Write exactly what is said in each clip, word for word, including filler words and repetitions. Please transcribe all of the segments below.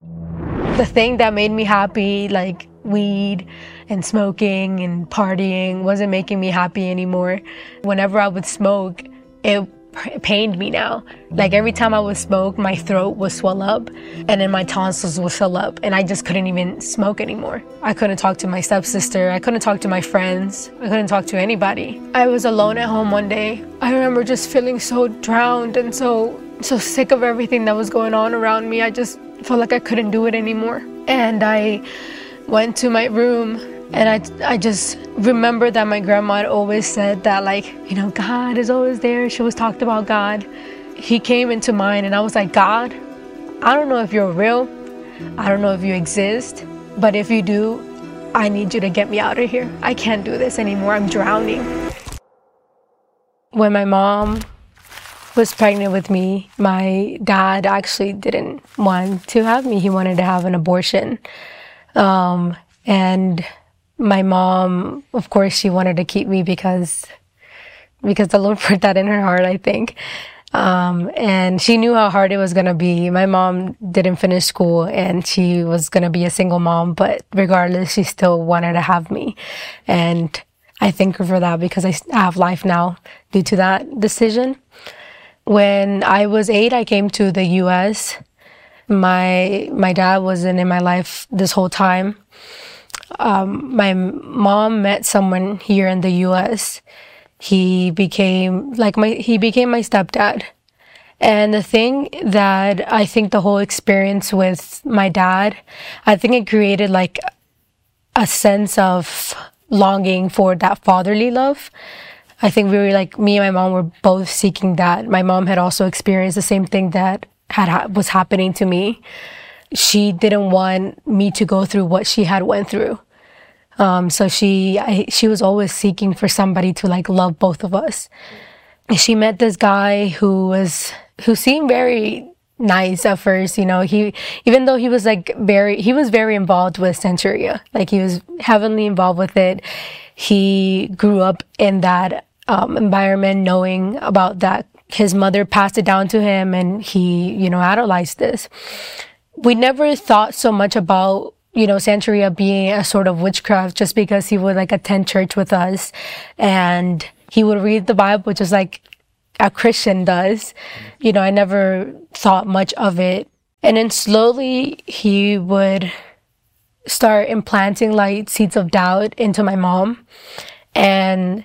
The thing that made me happy, like weed and smoking and partying, wasn't making me happy anymore. Whenever I would smoke, it pained me now. Like every time I would smoke, my throat would swell up and then my tonsils would fill up and I just couldn't even smoke anymore. I couldn't talk to my stepsister. I couldn't talk to my friends. I couldn't talk to anybody. I was alone at home one day. I remember just feeling so drowned and so so sick of everything that was going on around me. I just felt like I couldn't do it anymore. And I went to my room and I, I just remember that my grandma had always said that, like, you know, God is always there. She always talked about God. He came into mine and I was like, God, I don't know if you're real. I don't know if you exist. But if you do, I need you to get me out of here. I can't do this anymore. I'm drowning. When my mom was pregnant with me, my dad actually didn't want to have me. He wanted to have an abortion. Um, and my mom, of course, she wanted to keep me because, because the Lord put that in her heart, I think. Um, and she knew how hard it was going to be. My mom didn't finish school and she was going to be a single mom, but regardless, she still wanted to have me. And I thank her for that because I have life now due to that decision. When I was eight, I came to the U S. My my dad wasn't in my life this whole time. Um, my mom met someone here in the U S. He became like my he became my stepdad. And the thing that I think the whole experience with my dad, I think it created like a sense of longing for that fatherly love. I think we were like, me and my mom were both seeking that. My mom had also experienced the same thing that had was happening to me. She didn't want me to go through what she had went through. Um, so she, I, she was always seeking for somebody to like love both of us. And she met this guy who was, who seemed very nice at first, you know, he, even though he was like very, he was very involved with Santeria. Like he was heavily involved with it. He grew up in that um, environment, knowing about that. His mother passed it down to him and he, you know, idolized this. We never thought so much about, you know, Santeria being a sort of witchcraft just because he would like attend church with us and he would read the Bible just like a Christian does. You know, I never thought much of it. And then slowly he would start implanting like seeds of doubt into my mom. And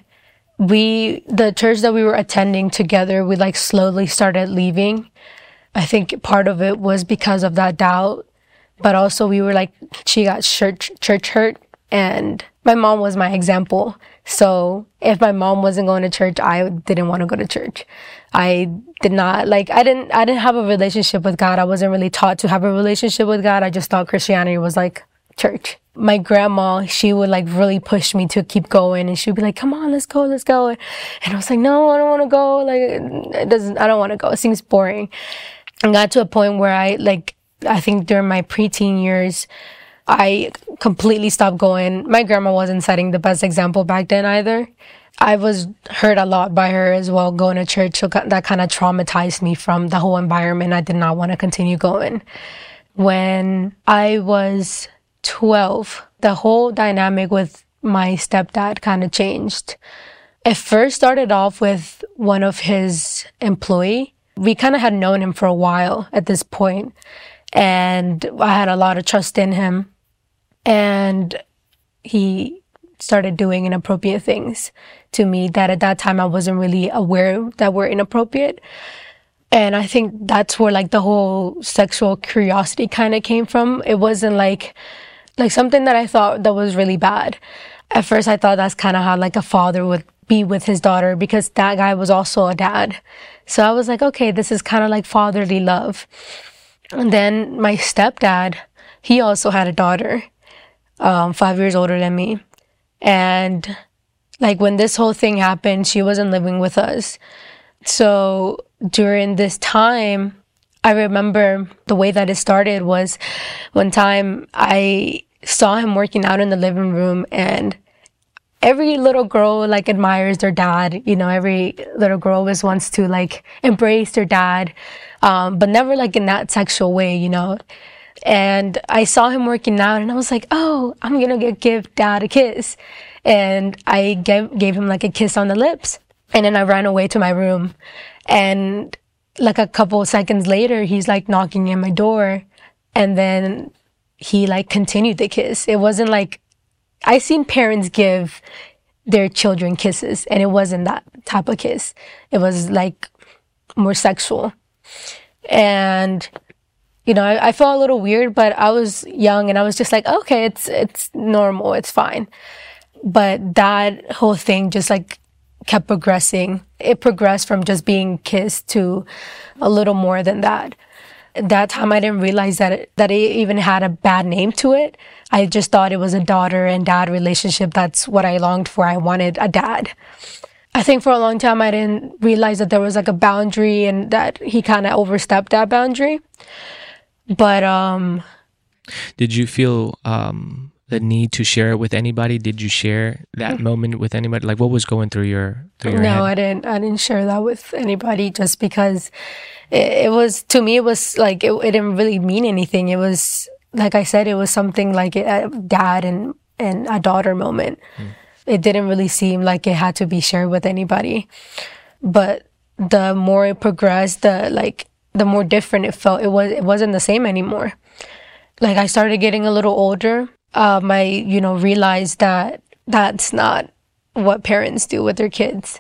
we, the church that we were attending together, we like slowly started leaving. I think part of it was because of that doubt, but also we were like, she got church, church hurt and my mom was my example. So if my mom wasn't going to church, I didn't want to go to church. I did not like, I didn't, I didn't have a relationship with God. I wasn't really taught to have a relationship with God. I just thought Christianity was like church. My grandma, she would like really push me to keep going and she'd be like, come on, let's go, let's go. And I was like, no, I don't want to go. Like, it doesn't, I don't want to go. It seems boring. And got to a point where I like, I think during my preteen years, I completely stopped going. My grandma wasn't setting the best example back then either. I was hurt a lot by her as well, going to church. So that kind of traumatized me from the whole environment. I did not want to continue going. When I was twelve, the whole dynamic with my stepdad kind of changed. It first started off with one of his employees. We kind of had known him for a while at this point, and I had a lot of trust in him. And he started doing inappropriate things to me that at that time I wasn't really aware that were inappropriate. And I think that's where like the whole sexual curiosity kind of came from. It wasn't like, like something that I thought that was really bad. At first I thought that's kind of how like a father would be with his daughter because that guy was also a dad. So I was like, okay, this is kind of like fatherly love. And then my stepdad, he also had a daughter, um, five years older than me. And like when this whole thing happened, she wasn't living with us. So during this time, I remember the way that it started was one time I saw him working out in the living room and every little girl like admires their dad. You know, every little girl always wants to like embrace their dad. Um, but never like in that sexual way, you know. And I saw him working out and I was like, oh, I'm going to give dad a kiss. And I gave, gave him like a kiss on the lips. And then I ran away to my room. And like a couple of seconds later, he's like knocking at my door. And then he like continued the kiss. It wasn't like, I seen parents give their children kisses, and it wasn't that type of kiss. It was like more sexual. And, you know, I, I felt a little weird, but I was young and I was just like, okay, it's, it's normal. It's fine. But that whole thing just like kept progressing. It progressed from just being kissed to a little more than that. At that time, I didn't realize that it, that it even had a bad name to it. I just thought it was a daughter and dad relationship. That's what I longed for. I wanted a dad. I think for a long time, I didn't realize that there was like a boundary and that he kind of overstepped that boundary. But, um... Did you feel, um, the need to share it with anybody? Did you share that mm-hmm. moment with anybody? Like, what was going through your, through your no, head? No, I didn't, I didn't share that with anybody just because it, it was, to me, it was like, it, it didn't really mean anything. It was, like I said, it was something like a dad and, and a daughter moment. Mm. It didn't really seem like it had to be shared with anybody. But the more it progressed, the like the more different it felt. It was it wasn't the same anymore. Like I started getting a little older. Um, I you know realized that that's not what parents do with their kids.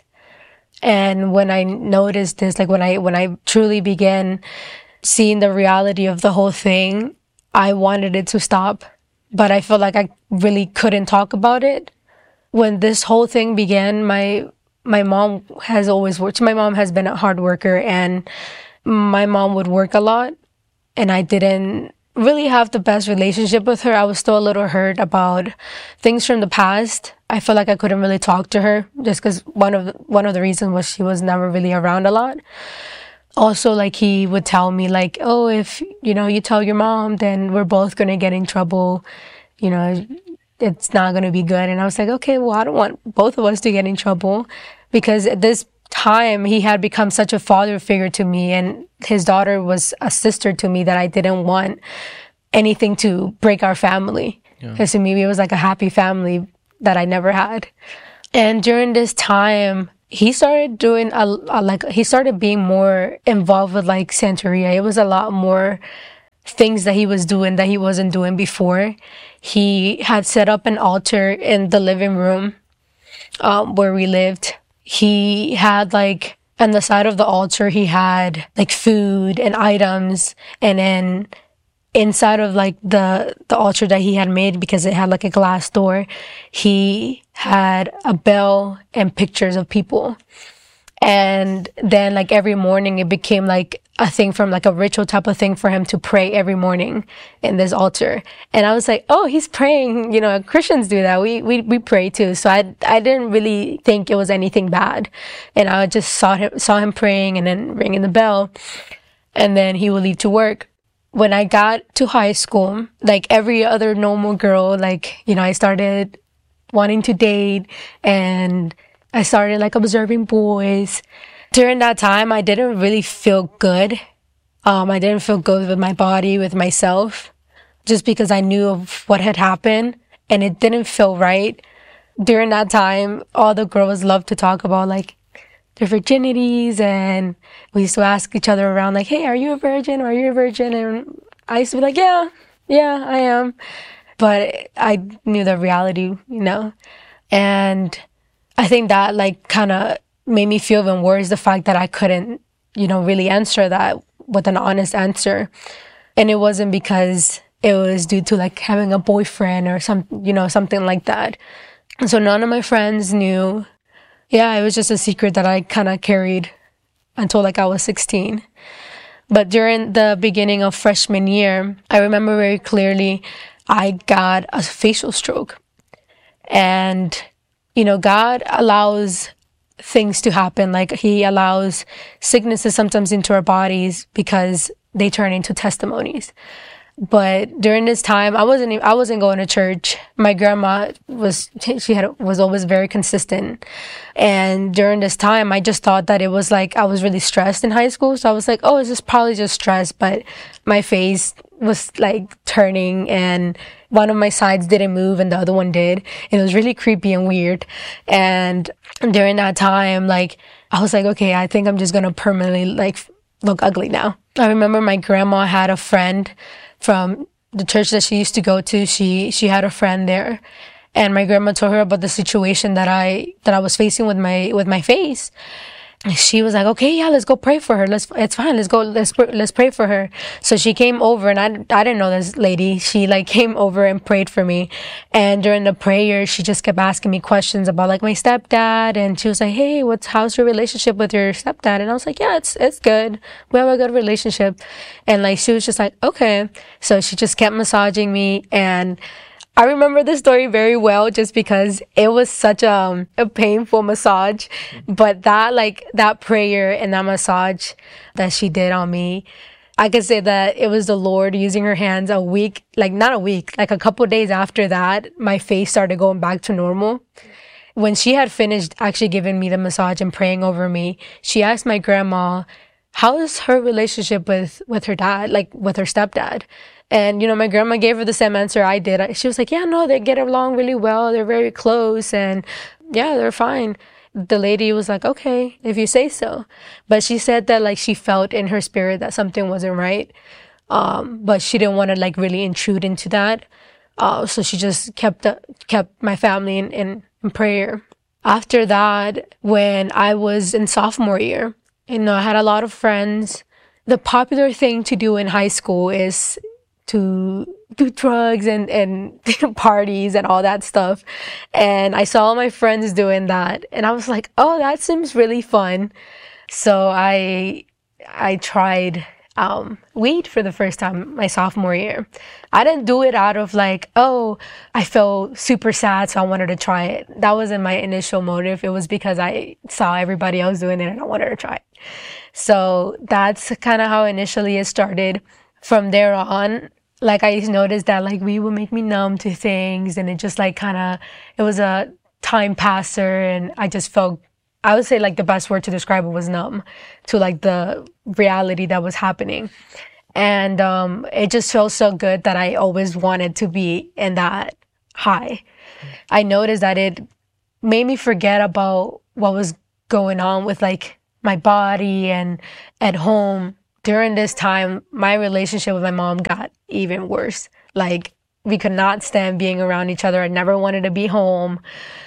And when I noticed this, like when I when I truly began seeing the reality of the whole thing, I wanted it to stop, but I felt like I really couldn't talk about it. When this whole thing began, my my mom has always worked. My mom has been a hard worker, and my mom would work a lot, and I didn't really have the best relationship with her. I was still a little hurt about things from the past. I felt like I couldn't really talk to her just because one of the, one of the reasons was she was never really around a lot. Also, like he would tell me like, oh, if, you know, you tell your mom, then we're both going to get in trouble. You know, it's not going to be good. And I was like, okay, well, I don't want both of us to get in trouble, because at this time he had become such a father figure to me, and his daughter was a sister to me, that I didn't want anything to break our family. Because yeah. to me, it was like a happy family that I never had. And during this time, he started doing a, a like he started being more involved with like Santeria. It was a lot more things that he was doing that he wasn't doing before. He had set up an altar in the living room um, where we lived. He had like on the side of the altar, he had like food and items, and then inside of like the the altar that he had made, because it had like a glass door, he had a bell and pictures of people. And then like every morning it became like a thing, from like a ritual type of thing, for him to pray every morning in this altar. And I was like, oh, he's praying. You know, Christians do that. We, we, we pray too. So I, I didn't really think it was anything bad. And I just saw him, saw him praying and then ringing the bell. And then he would leave to work. When I got to high school, like every other normal girl, like, you know, I started wanting to date, and I started like observing boys. During that time, I didn't really feel good. Um, I didn't feel good with my body, with myself, just because I knew of what had happened, and it didn't feel right. During that time, all the girls loved to talk about like their virginities, and we used to ask each other around like, hey, are you a virgin? Are you a virgin? And I used to be like, yeah, yeah, I am. But I knew the reality, you know, and I think that like kind of made me feel even worse, the fact that I couldn't, you know, really answer that with an honest answer. And it wasn't because it was due to like having a boyfriend or some, you know, something like that. So none of my friends knew. Yeah, it was just a secret that I kind of carried until like I was sixteen. But during the beginning of freshman year, I remember very clearly I got a facial stroke. And, you know, God allows things to happen. Like he allows sicknesses sometimes into our bodies because they turn into testimonies. But during this time, I wasn't even, I wasn't going to church. My grandma was she had was always very consistent, and during this time, I just thought that it was like I was really stressed in high school. So I was like, oh, it's just probably just stress. But my face was like turning, and one of my sides didn't move, and the other one did. And it was really creepy and weird. And during that time, like I was like, okay, I think I'm just gonna permanently like look ugly now. I remember my grandma had a friend from the church that she used to go to. She she had a friend there, and my grandma told her about the situation that I that I was facing with my with my face. And she was like, okay, yeah, let's go pray for her. Let's, it's fine. Let's go. Let's, let's pray for her. So she came over, and I, I didn't know this lady. She like came over and prayed for me. And during the prayer, she just kept asking me questions about like my stepdad. And she was like, hey, what's, how's your relationship with your stepdad? And I was like, yeah, it's, it's good. We have a good relationship. And like, she was just like, okay. So she just kept massaging me, and I remember the story very well just because it was such a, um, a painful massage. But that, like, that prayer and that massage that she did on me, I could say that it was the Lord using her hands. A week, like not a week, like a couple of days after that, my face started going back to normal. When she had finished actually giving me the massage and praying over me, she asked my grandma, how is her relationship with, with her dad, like with her stepdad? And, you know, my grandma gave her the same answer I did. She was like, yeah, no, they get along really well. They're very close. And yeah, they're fine. The lady was like, okay, if you say so. But she said that like she felt in her spirit that something wasn't right. Um, but she didn't want to like really intrude into that. Uh, so she just kept, uh, kept my family in, in, in prayer. After that, when I was in sophomore year, you know, I had a lot of friends. The popular thing to do in high school is to do drugs and, and parties and all that stuff. And I saw my friends doing that, and I was like, oh, that seems really fun. So I, I tried, um, weed for the first time my sophomore year. I didn't do it out of like, oh, I felt super sad, so I wanted to try it. That wasn't my initial motive. It was because I saw everybody else doing it and I wanted to try it. So that's kind of how initially it started. From there on, like I noticed that like weed would make me numb to things, and it just like kind of, it was a time passer, and I just felt, I would say like the best word to describe it was numb to like the reality that was happening. And um, it just felt so good that I always wanted to be in that high. I noticed that it made me forget about what was going on with like my body and at home. During this time, my relationship with my mom got even worse. Like, we could not stand being around each other. I never wanted to be home.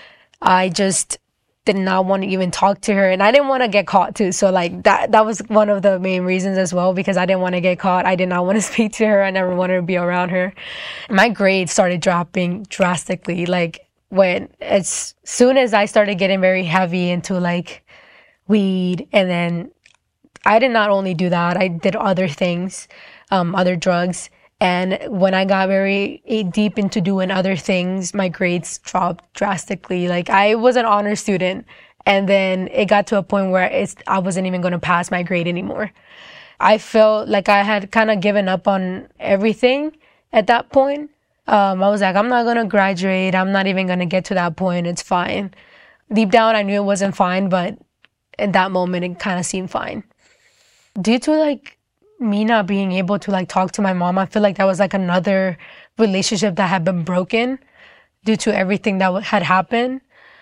I just did not want to even talk to her. And I didn't want to get caught too. So like that, that was one of the main reasons as well, because I didn't want to get caught. I did not want to speak to her. I never wanted to be around her. My grades started dropping drastically. Like when, as soon as I started getting very heavy into like weed, and then I did not only do that, I did other things, um, other drugs. And when I got very deep into doing other things, my grades dropped drastically. Like I was an honor student, and then it got to a point where it's, I wasn't even going to pass my grade anymore. I felt like I had kind of given up on everything at that point. Um, I was like, I'm not going to graduate. I'm not even going to get to that point. It's fine. Deep down, I knew it wasn't fine, but in that moment, it kind of seemed fine. Due to like me not being able to like talk to my mom, I feel like that was like another relationship that had been broken due to everything that had happened.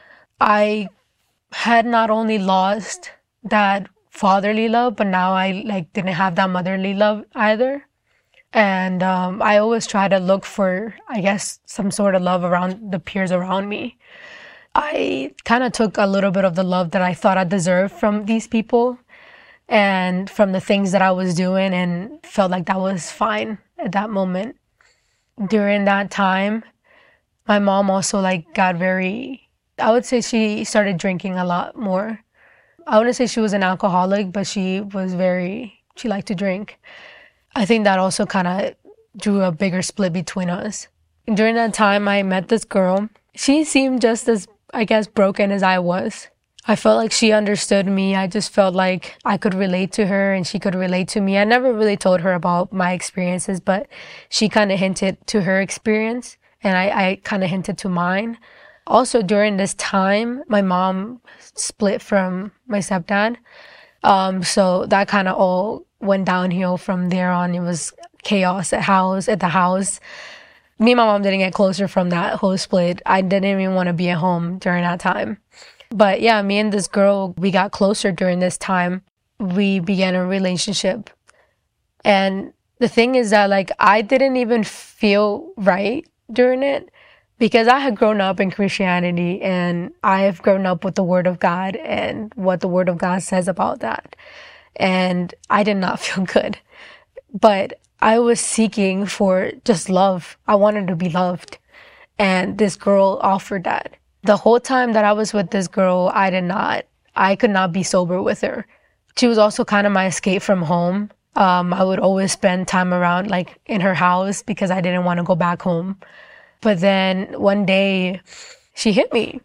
I had not only lost that fatherly love, but now I like didn't have that motherly love either. And um, I always try to look for, I guess, some sort of love around the peers around me. I kind of took a little bit of the love that I thought I deserved from these people and from the things that I was doing, and felt like that was fine at that moment. During that time, my mom also like got very, I would say she started drinking a lot more. I wouldn't say she was an alcoholic, but she was very, she liked to drink. I think that also kind of drew a bigger split between us. During that time, I met this girl. She seemed just as, I guess, broken as I was. I felt like she understood me. I just felt like I could relate to her and she could relate to me. I never really told her about my experiences, but she kind of hinted to her experience and I, I kind of hinted to mine. Also, during this time, my mom split from my stepdad. Um, so that kind of all went downhill from there on. It was chaos at house, at the house. Me and my mom didn't get closer from that whole split. I didn't even want to be at home during that time. But yeah, me and this girl, we got closer during this time. We began a relationship. And the thing is that, like, I didn't even feel right during it because I had grown up in Christianity and I have grown up with the Word of God and what the Word of God says about that. And I did not feel good. But I was seeking for just love. I wanted to be loved. And this girl offered that. The whole time that I was with this girl, I did not, I could not be sober with her. She was also kind of my escape from home. Um, I would always spend time around, like, in her house because I didn't want to go back home. But then one day she hit me.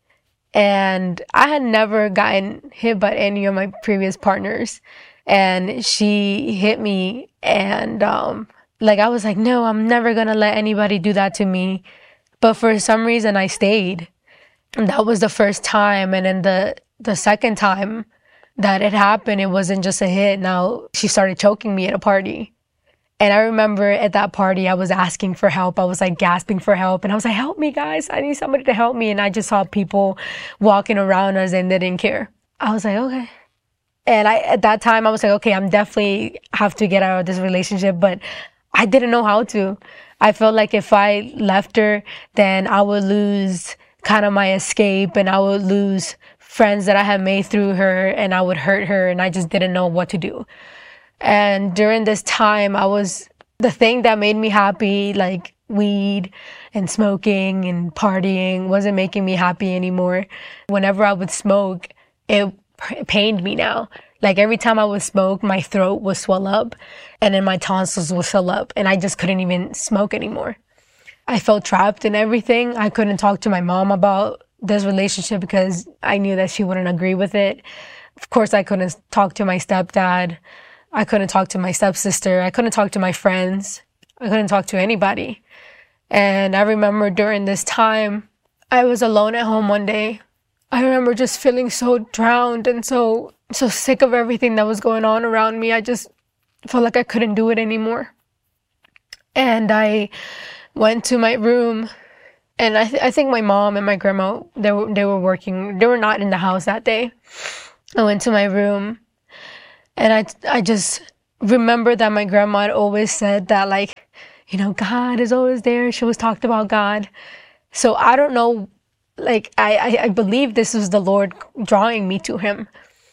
And I had never gotten hit by any of my previous partners. And she hit me and, um, like, I was like, no, I'm never going to let anybody do that to me. But for some reason I stayed. And that was the first time. And then the, the second time that it happened, it wasn't just a hit. Now she started choking me at a party. And I remember at that party, I was asking for help. I was like gasping for help. And I was like, help me, guys. I need somebody to help me. And I just saw people walking around us and they didn't care. I was like, okay. And I, at that time, I was like, okay, I'm definitely have to get out of this relationship. But I didn't know how to. I felt like if I left her, then I would lose kind of my escape and I would lose friends that I had made through her and I would hurt her and I just didn't know what to do. And during this time, I was, the thing that made me happy, like weed and smoking and partying, wasn't making me happy anymore. Whenever I would smoke, it pained me now. Like every time I would smoke, my throat would swell up and then my tonsils would swell up and I just couldn't even smoke anymore. I felt trapped in everything. I couldn't talk to my mom about this relationship because I knew that she wouldn't agree with it. Of course, I couldn't talk to my stepdad. I couldn't talk to my stepsister. I couldn't talk to my friends. I couldn't talk to anybody. And I remember during this time, I was alone at home one day. I remember just feeling so drowned and so, so sick of everything that was going on around me. I just felt like I couldn't do it anymore. And I went to my room, and I, th- I think my mom and my grandma, they were, they were working. They were not in the house that day. I went to my room, and I, I just remember that my grandma had always said that, like, you know, God is always there. She always talked about God. So I don't know, like, I, I, I believe this was the Lord drawing me to him.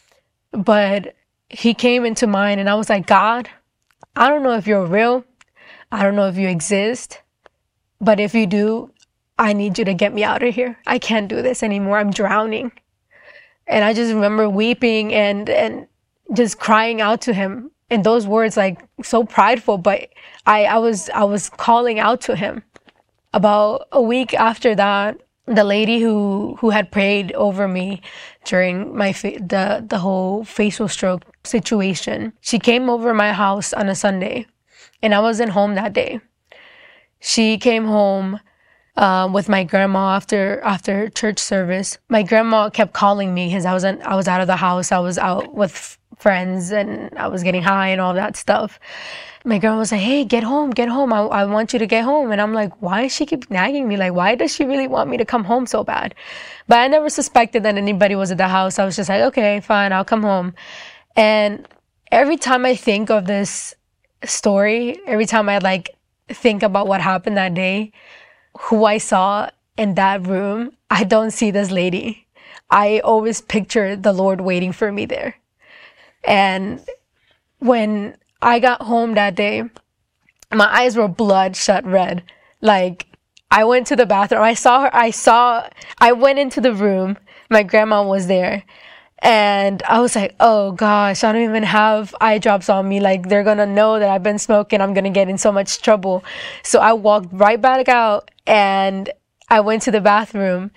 But he came into mine, and I was like, God, I don't know if you're real. I don't know if you exist. But if you do, I need you to get me out of here. I can't do this anymore. I'm drowning. And I just remember weeping and, and just crying out to him. And those words, like, so prideful, but I, I was, I was calling out to him. About a week after that, the lady who, who had prayed over me during my, fa- the, the whole facial stroke situation, she came over my house on a Sunday and I wasn't home that day. She came home uh, with my grandma after after church service. My grandma kept calling me because I was I was out of the house. I was out with f- friends and I was getting high and all that stuff. My grandma was like, "Hey, get home, get home. I I want you to get home." And I'm like, "Why does she keep nagging me? Like, why does she really want me to come home so bad?" But I never suspected that anybody was at the house. I was just like, "Okay, fine, I'll come home." And every time I think of this story, every time I like think about what happened that day, who I saw in that room, I don't see this lady. I always picture the Lord waiting for me there. And when I got home that day, my eyes were bloodshot red. Like, I went to the bathroom. I saw her. I saw, I went into the room. My grandma was there. And I was like, oh gosh, I don't even have eye drops on me. Like, they're going to know that I've been smoking. I'm going to get in so much trouble. So I walked right back out and I went to the bathroom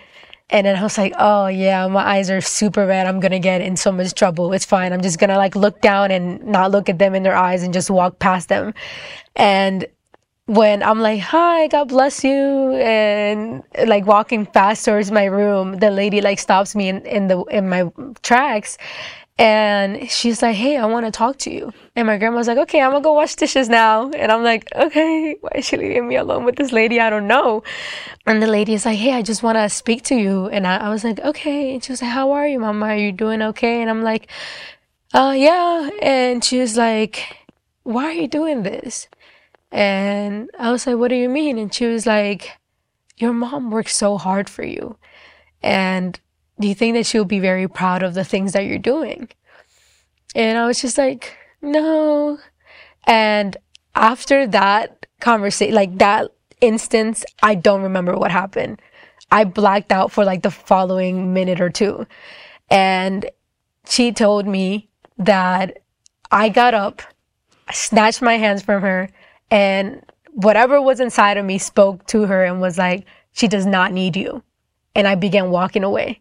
And then I was like, oh yeah, my eyes are super red. I'm going to get in so much trouble. It's fine. I'm just going to like look down and not look at them in their eyes and just walk past them. And when I'm like, hi, God bless you, and like walking fast towards my room, the lady like stops me in, in the in my tracks, and she's like, hey, I want to talk to you. And my grandma's like, okay, I'm gonna go wash dishes now. And I'm like, okay, why is she leaving me alone with this lady? I don't know. And the lady is like, hey, I just want to speak to you. And I, I was like, okay. And she was like, how are you, Mama? Are you doing okay? And I'm like, uh, yeah. And she was like, why are you doing this? And I was like, what do you mean? And she was like, your mom worked so hard for you. And do you think that she'll be very proud of the things that you're doing? And I was just like, no. And after that conversation, like that instance, I don't remember what happened. I blacked out for like the following minute or two. And she told me that I got up, I snatched my hands from her, and whatever was inside of me spoke to her and was like, she does not need you. And I began walking away.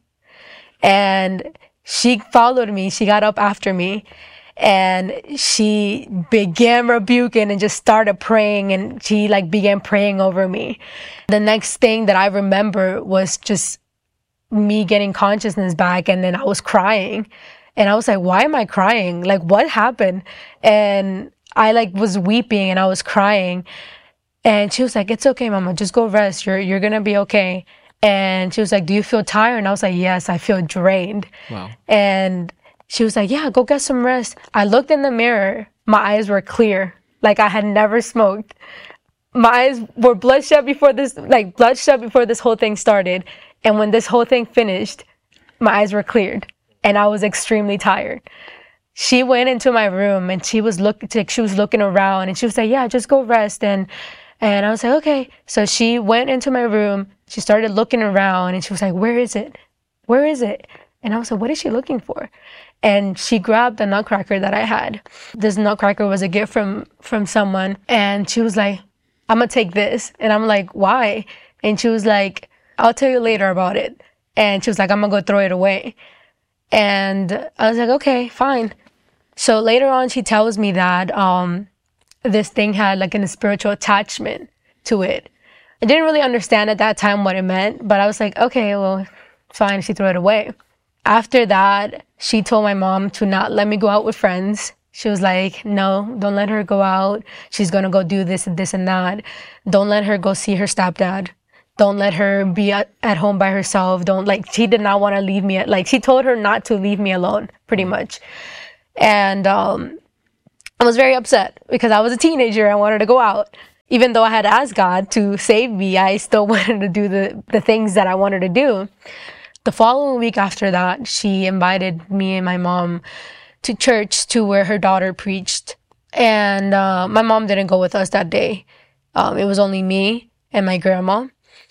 And she followed me. She got up after me. And she began rebuking and just started praying. And she like began praying over me. The next thing that I remember was just me getting consciousness back. And then I was crying. And I was like, why am I crying? Like, what happened? And I like was weeping and I was crying. And she was like, it's okay, Mama, just go rest. You're, you're going to be okay. And she was like, do you feel tired? And I was like, yes, I feel drained. Wow. And she was like, yeah, go get some rest. I looked in the mirror. My eyes were clear. Like I had never smoked. My eyes were bloodshot before this, like bloodshot before this whole thing started. And when this whole thing finished, my eyes were cleared and I was extremely tired. She went into my room and she was look, she was looking around and she was like, yeah, just go rest. And, and I was like, okay. So she went into my room. She started looking around and she was like, where is it? Where is it? And I was like, what is she looking for? And she grabbed the nutcracker that I had. This nutcracker was a gift from, from someone. And she was like, I'm going to take this. And I'm like, why? And she was like, I'll tell you later about it. And she was like, I'm going to go throw it away. And I was like, okay, fine. So later on, she tells me that um, this thing had like a spiritual attachment to it. I didn't really understand at that time what it meant, but I was like, okay, well, fine. She threw it away. After that, she told my mom to not let me go out with friends. She was like, no, don't let her go out. She's going to go do this and this and that. Don't let her go see her stepdad. Don't let her be at, at home by herself. Don't like, she did not want to leave me. Like she told her not to leave me alone, pretty much. And um, I was very upset because I was a teenager. I wanted to go out. Even though I had asked God to save me, I still wanted to do the, the things that I wanted to do. The following week after that, she invited me and my mom to church to where her daughter preached. And uh, my mom didn't go with us that day. Um, it was only me and my grandma.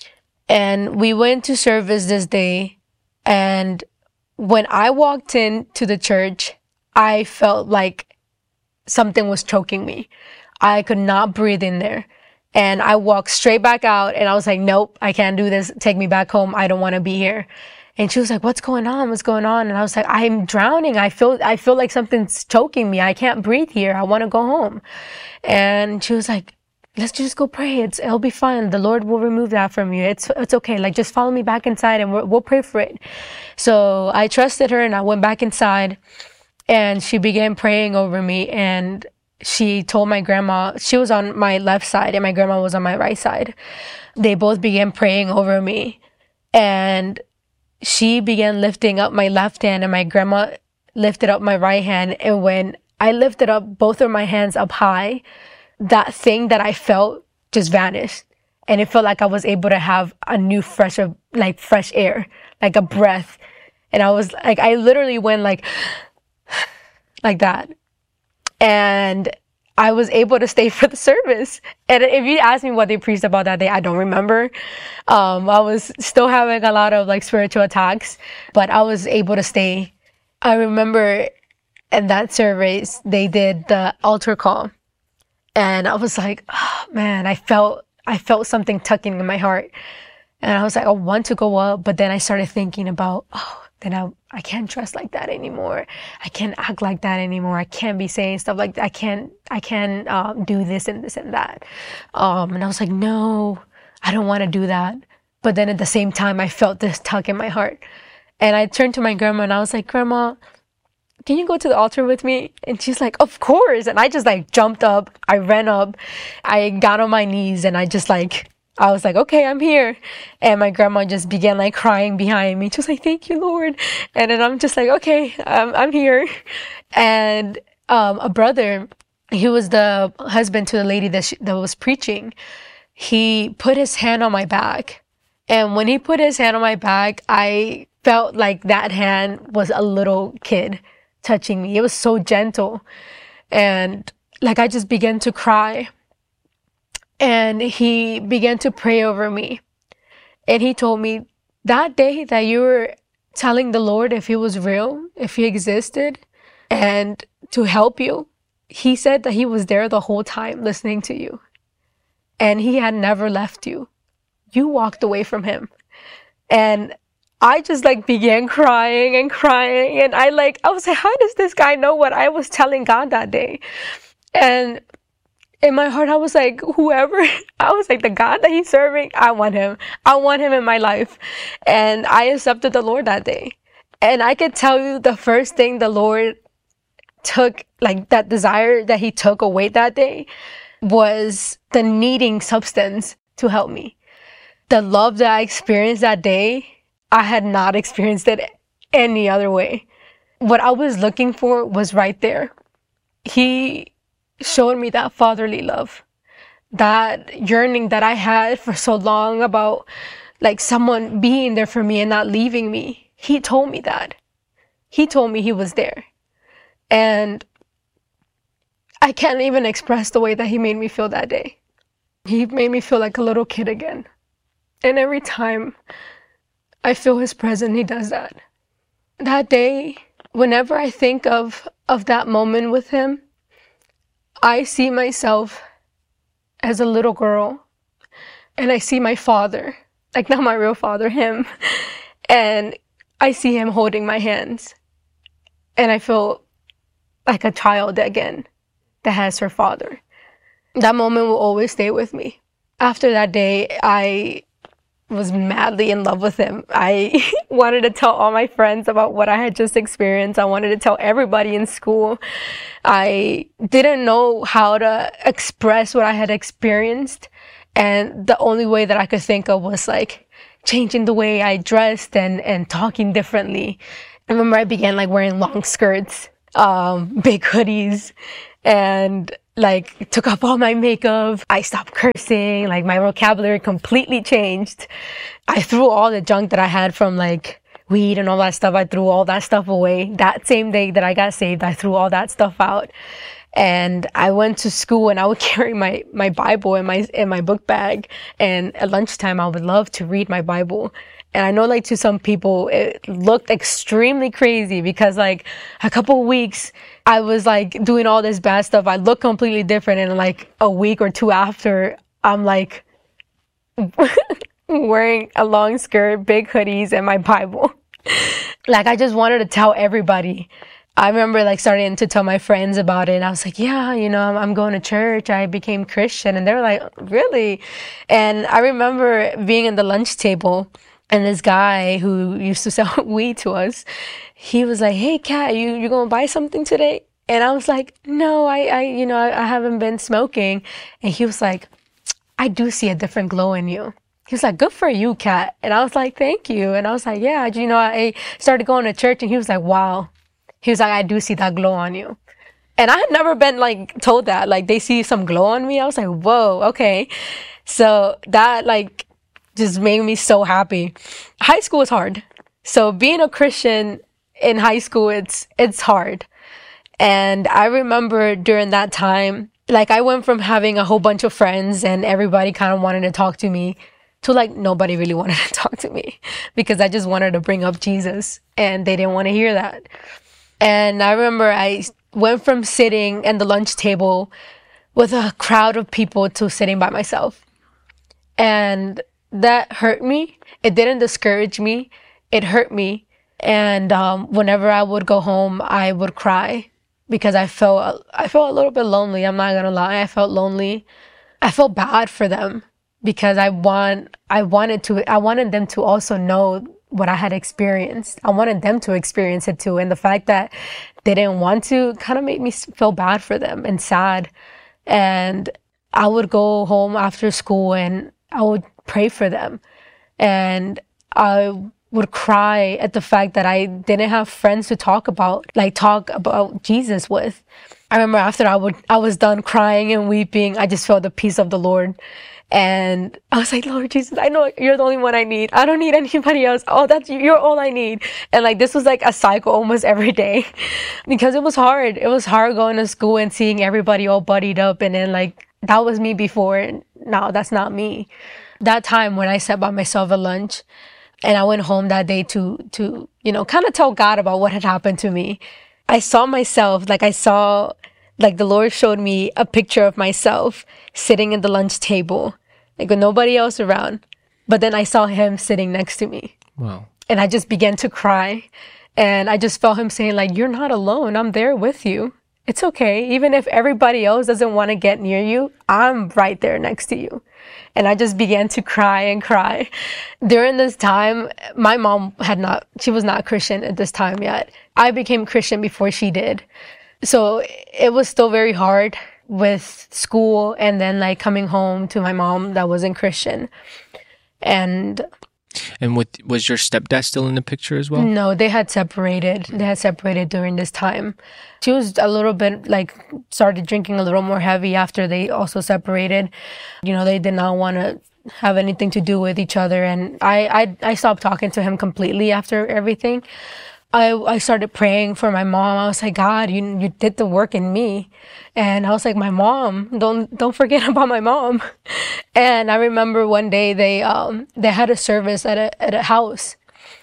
And we went to service this day. And when I walked into the church, I felt like something was choking me. I could not breathe in there. And I walked straight back out and I was like, nope, I can't do this. Take me back home. I don't want to be here. And she was like, what's going on? What's going on? And I was like, I'm drowning. I feel, I feel like something's choking me. I can't breathe here. I want to go home. And she was like, let's just go pray. It's, it'll be fine. The Lord will remove that from you. It's, it's okay. Like, just follow me back inside and we'll, we'll pray for it. So I trusted her and I went back inside and she began praying over me. And she told my grandma, she was on my left side and my grandma was on my right side. They both began praying over me. And she began lifting up my left hand and my grandma lifted up my right hand. And when I lifted up both of my hands up high, that thing that I felt just vanished. And it felt like I was able to have a new fresh, of like fresh air, like a breath. And I was like, I literally went like, like that. And I was able to stay for the service. And if you ask me what they preached about that day, I don't remember. Um, I was still having a lot of like spiritual attacks, but I was able to stay. I remember in that service, they did the altar call. And I was like, oh man, I felt, I felt something tugging in my heart. And I was like, I want to go up. But then I started thinking about, oh, then I, I can't dress like that anymore. I can't act like that anymore. I can't be saying stuff like that. I can't, I can't um, do this and this and that. Um, and I was like, no, I don't want to do that. But then at the same time, I felt this tug in my heart. And I turned to my grandma and I was like, Grandma, can you go to the altar with me? And she's like, of course. And I just like jumped up. I ran up. I got on my knees and I just like, I was like, okay, I'm here. And my grandma just began like crying behind me. She was like, thank you, Lord. And then I'm just like, okay, I'm, I'm here. And um, a brother, he was the husband to the lady that, she, that was preaching. He put his hand on my back. And when he put his hand on my back, I felt like that hand was a little kid touching me. It was so gentle. And like I just began to cry. And he began to pray over me. And he told me, that day that you were telling the Lord if he was real, if he existed, and to help you, he said that he was there the whole time listening to you. And he had never left you. You walked away from him. And I just like began crying and crying. And I like, I was like, how does this guy know what I was telling God that day? And in my heart, I was like, whoever, I was like, the God that he's serving, I want him. I want him in my life. And I accepted the Lord that day. And I could tell you the first thing the Lord took, like that desire that he took away that day, was the needing substance to help me. The love that I experienced that day, I had not experienced it any other way. What I was looking for was right there. He showed me that fatherly love, that yearning that I had for so long about like someone being there for me and not leaving me. He told me that. He told me he was there. And I can't even express the way that he made me feel that day. He made me feel like a little kid again. And every time I feel his presence, he does that. That day, whenever I think of, of that moment with him, I see myself as a little girl, and I see my father, like not my real father, him, and I see him holding my hands, and I feel like a child again that has her father. That moment will always stay with me. After that day, I was madly in love with him. I wanted to tell all my friends about what I had just experienced. I wanted to tell everybody in school. I didn't know how to express what I had experienced. And the only way that I could think of was like changing the way I dressed and, and talking differently. I remember I began like wearing long skirts, um, big hoodies, and like took off all my makeup. I stopped cursing. Like my vocabulary completely changed. I threw all the junk that I had from like weed and all that stuff. I threw all that stuff away. That same day that I got saved, I threw all that stuff out. And I went to school and I would carry my, my Bible in my, in my book bag. And at lunchtime, I would love to read my Bible. And I know like to some people, it looked extremely crazy because like a couple of weeks, I was like doing all this bad stuff. I look completely different. And like a week or two after, I'm like wearing a long skirt, big hoodies, and my Bible. Like I just wanted to tell everybody. I remember like starting to tell my friends about it. And I was like, yeah, you know, I'm, I'm going to church. I became Christian. And they were like, really? And I remember being at the lunch table. And this guy who used to sell weed to us, he was like, hey, Kat, you, you going to buy something today? And I was like, no, I, I you know, I, I haven't been smoking. And he was like, I do see a different glow in you. He was like, good for you, Kat. And I was like, thank you. And I was like, yeah, you know, I started going to church. And he was like, wow. He was like, I do see that glow on you. And I had never been like told that, like they see some glow on me. I was like, whoa, okay. So that like just made me so happy. High school is hard. So being a Christian in high school, it's, it's hard. And I remember during that time, like I went from having a whole bunch of friends and everybody kind of wanted to talk to me to like nobody really wanted to talk to me because I just wanted to bring up Jesus and they didn't want to hear that. And I remember I went from sitting at the lunch table with a crowd of people to sitting by myself. And that hurt me. It didn't discourage me. It hurt me. And um, whenever I would go home, I would cry because I felt I felt a little bit lonely. I'm not gonna lie. I felt lonely. I felt bad for them because I want I wanted to I wanted them to also know what I had experienced. I wanted them to experience it too. And the fact that they didn't want to kind of made me feel bad for them and sad. And I would go home after school and I would pray for them. And I would cry at the fact that I didn't have friends to talk about, like talk about Jesus with. I remember after I would, I was done crying and weeping, I just felt the peace of the Lord. And I was like, Lord Jesus, I know you're the only one I need. I don't need anybody else. Oh, that's, you're all I need. And like, this was like a cycle almost every day because it was hard. It was hard going to school and seeing everybody all buddied up. And then like, that was me before. And now that's not me. That time when I sat by myself at lunch and I went home that day to, to, you know, kind of tell God about what had happened to me. I saw myself, like I saw, like the Lord showed me a picture of myself sitting at the lunch table, like with nobody else around. But then I saw him sitting next to me. Wow. And I just began to cry. And I just felt him saying like, you're not alone. I'm there with you. It's okay. Even if everybody else doesn't want to get near you, I'm right there next to you. And I just began to cry and cry. During this time, my mom had not, she was not Christian at this time yet. I became Christian before she did. So it was still very hard with school and then like coming home to my mom that wasn't Christian. And And with, was your stepdad still in the picture as well? No, they had separated. They had separated during this time. She was a little bit like started drinking a little more heavy after they also separated. You know, they did not want to have anything to do with each other. And I, I, I stopped talking to him completely after everything. I, I started praying for my mom. I was like, God, you, you did the work in me. And I was like, my mom, don't, don't forget about my mom. And I remember one day they, um, they had a service at a, at a house.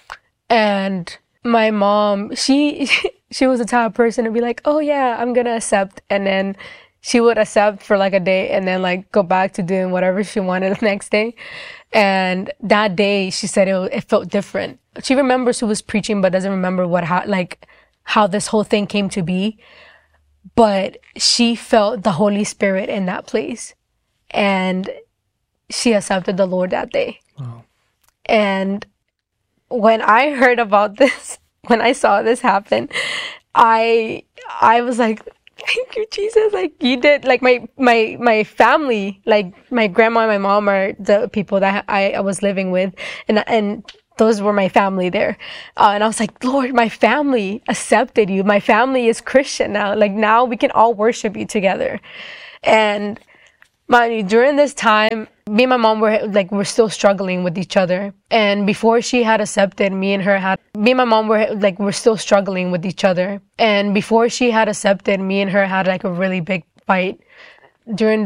And my mom, she, she was the type of person to be like, oh yeah, I'm going to accept. And then she would accept for like a day and then like go back to doing whatever she wanted the next day. And that day she said it, it felt different. She remembers who was preaching, but doesn't remember what, how, like how this whole thing came to be. But she felt the Holy Spirit in that place. And she accepted the Lord that day. Wow. And when I heard about this, when I saw this happen, I, I was like, thank you, Jesus. Like you did, like my, my, my family, like my grandma and my mom are the people that I, I was living with. And, and those were my family there. Uh, and I was like, Lord, my family accepted you. My family is Christian now. Like now we can all worship you together. And mind, during this time, me and my mom were like, we're still struggling with each other. And before she had accepted, me and her had, me and my mom were like, we're still struggling with each other. And before she had accepted, me and her had like a really big fight. During